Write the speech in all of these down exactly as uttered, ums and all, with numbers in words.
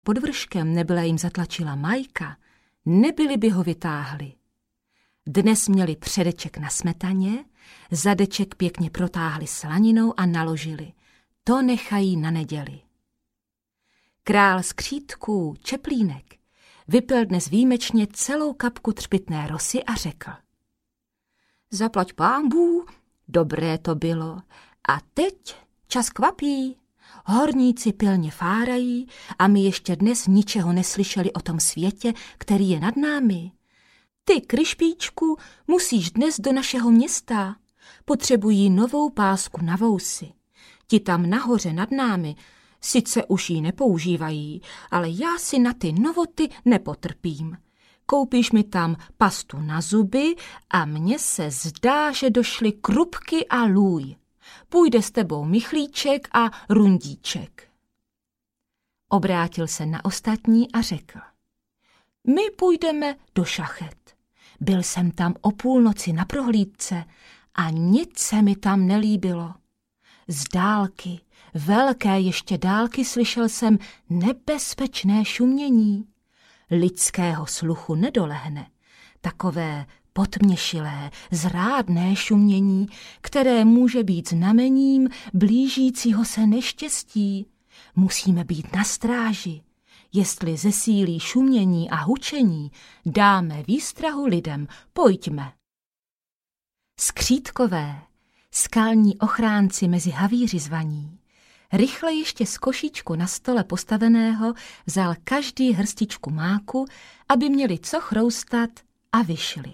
pod vrškem nebyla jim zatlačila Majka, nebyli by ho vytáhli. Dnes měli předeček na smetaně, zadeček pěkně protáhli slaninou a naložili. To nechají na neděli. Král skřítků, Čeplínek, vypil dnes výjimečně celou kapku třpytné rosy a řekl: Zaplať pánbů, dobré to bylo. A teď čas kvapí. Horníci pilně fárají a my ještě dnes ničeho neslyšeli o tom světě, který je nad námi. Ty, Kryšpíčku, musíš dnes do našeho města. Potřebují novou pásku na vousy. Ti tam nahoře nad námi sice už ji nepoužívají, ale já si na ty novoty nepotrpím. Koupíš mi tam pastu na zuby a mně se zdá, že došly Krupky a Lůj. Půjde s tebou Michlíček a Rundíček. Obrátil se na ostatní a řekl: My půjdeme do Šachet. Byl jsem tam o půlnoci na prohlídce a nic se mi tam nelíbilo. Z dálky, velké ještě dálky, slyšel jsem nebezpečné šumění. Lidského sluchu nedolehne, takové potměšilé, zrádné šumění, které může být znamením blížícího se neštěstí. Musíme být na stráži. Jestli zesílí šumění a hučení, dáme výstrahu lidem, pojďme. Skřítkové, skalní ochránci mezi havíři zvaní, rychle ještě z košíčku na stole postaveného vzal každý hrstičku máku, aby měli co chroustat, a vyšli.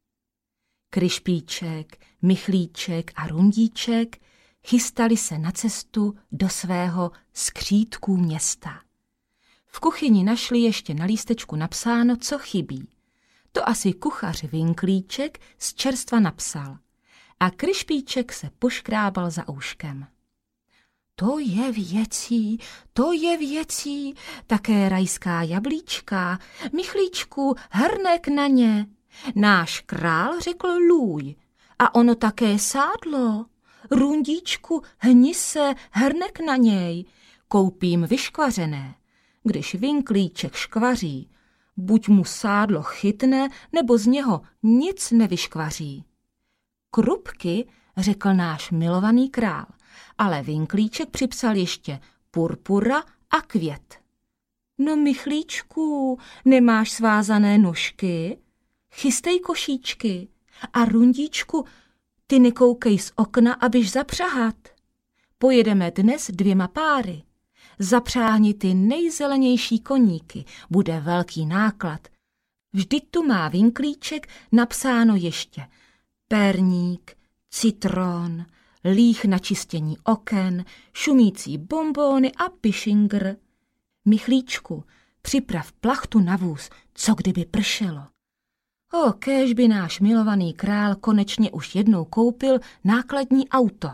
Kryšpíček, Michlíček a Rundíček chystali se na cestu do svého skřítků města. V kuchyni našli ještě na lístečku napsáno, co chybí. To asi kuchař Vinklíček z čerstva napsal. A Kryšpíček se poškrábal za ouškem. To je věcí, to je věcí, také rajská jablíčka, Michlíčku, hrnek na ně. Náš král řekl Lůj a ono také sádlo. Rundíčku, hni se, hrnek na něj, koupím vyškvařené. Když Vinklíček škvaří, buď mu sádlo chytne, nebo z něho nic nevyškvaří. Krupky, řekl náš milovaný král, ale Vinklíček připsal ještě purpura a květ. No, Michlíčku, nemáš svázané nožky? Chystej košíčky. A Rundíčku, ty nekoukej z okna, abyš zapřahat. Pojedeme dnes dvěma páry. Zapřáhni ty nejzelenější koníky, bude velký náklad. Vždyť tu má Vinklíček napsáno ještě perník, citron, líh na čištění oken, šumící bonbóny a pišingr. Michlíčku, připrav plachtu na vůz, co kdyby pršelo. O, kéž by náš milovaný král konečně už jednou koupil nákladní auto.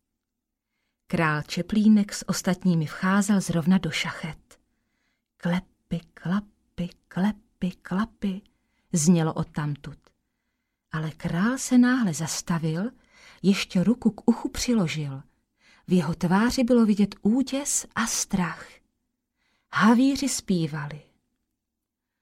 Král Čeplínek s ostatními vcházel zrovna do Šachet. Klepy, klapy, klepy, klapy, znělo odtamtud. Ale král se náhle zastavil, ještě ruku k uchu přiložil. V jeho tváři bylo vidět úděs a strach. Havíři zpívali.